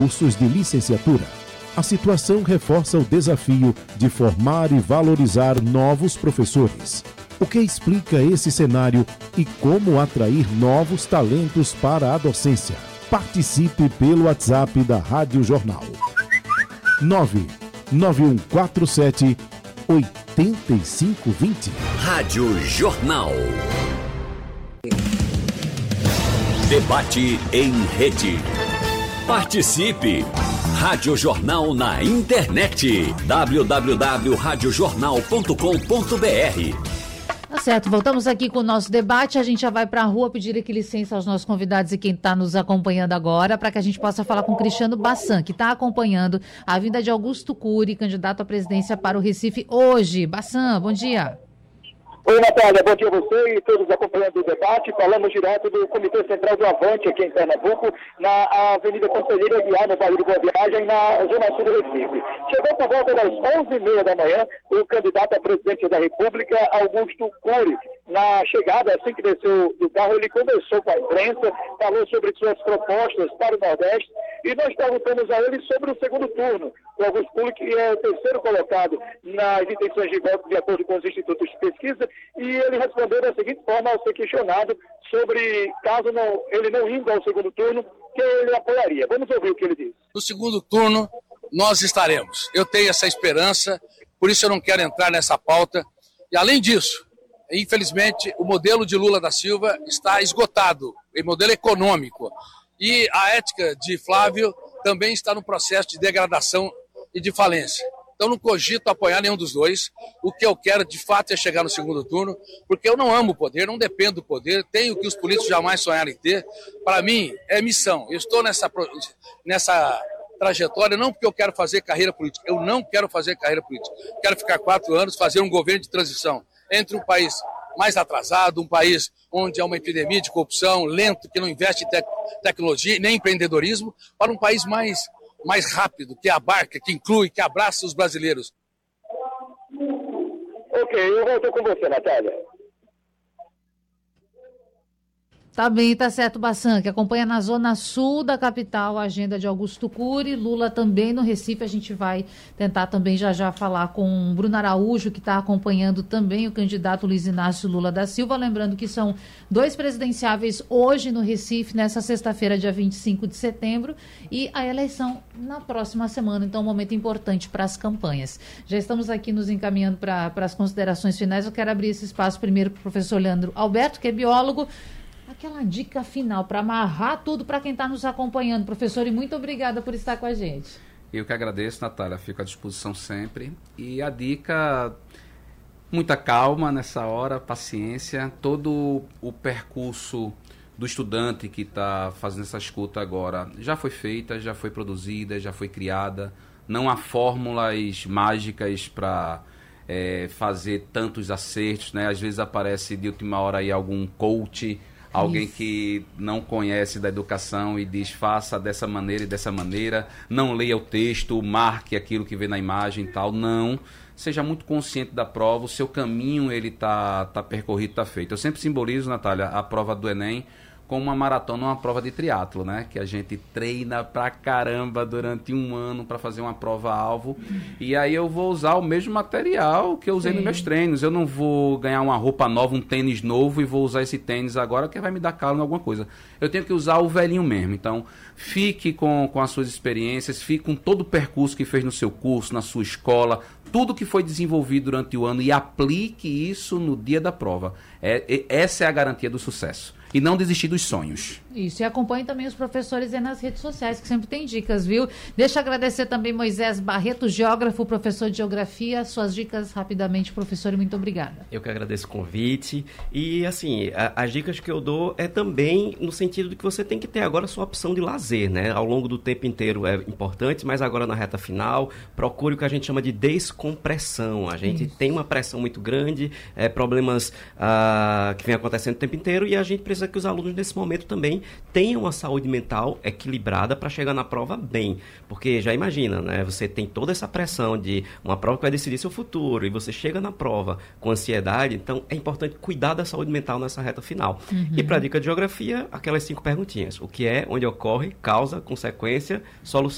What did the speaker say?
cursos de licenciatura. A situação reforça o desafio de formar e valorizar novos professores. O que explica esse cenário e como atrair novos talentos para a docência? Participe pelo WhatsApp da Rádio Jornal. 99147 8520. Rádio Jornal. Debate em rede. Participe! Rádio Jornal na internet. www.radiojornal.com.br. Tá certo, voltamos aqui com o nosso debate. A gente já vai para a rua pedir aqui licença aos nossos convidados e quem está nos acompanhando agora, para que a gente possa falar com o Cristiano Bassan, que está acompanhando a vinda de Augusto Cury, candidato à presidência para o Recife hoje. Bassan, bom dia. Oi, Natália, bom dia a você e todos acompanhando o debate. Falamos direto do Comitê Central do Avante, aqui em Pernambuco, na Avenida Conselheiro Aguiar, no bairro de Boa Viagem, na Zona Sul do Recife. Chegou por volta das 11h30 da manhã o candidato à presidência da República, Augusto Cury. Na chegada, assim que desceu do carro, ele conversou com a imprensa, falou sobre suas propostas para o Nordeste e nós perguntamos a ele sobre o segundo turno. O Augusto Cury, que é o terceiro colocado nas intenções de voto de acordo com os institutos de pesquisa, e ele respondeu da seguinte forma ao ser questionado sobre, caso ele não indo ao segundo turno, que ele apoiaria. Vamos ouvir o que ele disse. No segundo turno, nós estaremos. Eu tenho essa esperança, por isso eu não quero entrar nessa pauta. E além disso, infelizmente, o modelo de Lula da Silva está esgotado, o modelo econômico. E a ética de Flávio também está no processo de degradação e de falência. Então não cogito apoiar nenhum dos dois. O que eu quero, de fato, é chegar no segundo turno, porque eu não amo o poder, não dependo do poder, tenho o que os políticos jamais sonharam em ter. Para mim, é missão. Eu estou nessa trajetória não porque eu quero fazer carreira política. Eu não quero fazer carreira política. Quero ficar 4 anos, fazer um governo de transição entre um país mais atrasado, um país onde há uma epidemia de corrupção, lento, que não investe em tecnologia nem empreendedorismo, para um país mais rápido, que abarca, que inclui, que abraça os brasileiros. Ok, eu volto com você, Natália. Tá bem, tá certo, Bassan, que acompanha na zona sul da capital a agenda de Augusto Cury, Lula também no Recife. A gente vai tentar também já falar com Bruno Araújo, que está acompanhando também o candidato Luiz Inácio Lula da Silva. Lembrando que são 2 presidenciáveis hoje no Recife, nessa sexta-feira, dia 25 de setembro, e a eleição na próxima semana. Então, um momento importante para as campanhas. Já estamos aqui nos encaminhando para as considerações finais. Eu quero abrir esse espaço primeiro para o professor Leandro Alberto, que é biólogo. Aquela dica final para amarrar tudo para quem está nos acompanhando, professor, e muito obrigada por estar com a gente. Eu que agradeço, Natália, fico à disposição sempre. E a dica, muita calma nessa hora, paciência, todo o percurso do estudante que está fazendo essa escuta agora já foi feita, já foi produzida, já foi criada, não há fórmulas mágicas para fazer tantos acertos, né? Às vezes aparece de última hora aí algum coach, alguém que não conhece da educação e diz, faça dessa maneira e dessa maneira, não leia o texto, marque aquilo que vê na imagem e tal. Não, seja muito consciente da prova, o seu caminho ele tá percorrido, tá feito. Eu sempre simbolizo, Natália, a prova do Enem como uma maratona, uma prova de triatlo, né? Que a gente treina pra caramba durante 1 ano para fazer uma prova-alvo. E aí eu vou usar o mesmo material que eu usei nos meus treinos. Eu não vou ganhar uma roupa nova, um tênis novo e vou usar esse tênis agora que vai me dar calo em alguma coisa. Eu tenho que usar o velhinho mesmo. Então, fique com as suas experiências, fique com todo o percurso que fez no seu curso, na sua escola, tudo que foi desenvolvido durante o ano e aplique isso no dia da prova. Essa é a garantia do sucesso. E não desistir dos sonhos. Isso, e acompanhe também os professores aí nas redes sociais, que sempre tem dicas, viu? Deixa eu agradecer também Moisés Barreto, geógrafo, professor de geografia. Suas dicas rapidamente, professor, e muito obrigada. Eu que agradeço o convite. E, assim, as dicas que eu dou é também no sentido de que você tem que ter agora a sua opção de lazer, né? Ao longo do tempo inteiro é importante, mas agora na reta final, procure o que a gente chama de descompressão. A gente tem uma pressão muito grande, problemas que vem acontecendo o tempo inteiro, e a gente precisa que os alunos nesse momento também tenham uma saúde mental equilibrada para chegar na prova bem, porque já imagina, né? Você tem toda essa pressão de uma prova que vai decidir seu futuro e você chega na prova com ansiedade, então é importante cuidar da saúde mental nessa reta final. E para a dica de geografia, aquelas 5 perguntinhas: o que é, onde ocorre, causa, consequência, solução.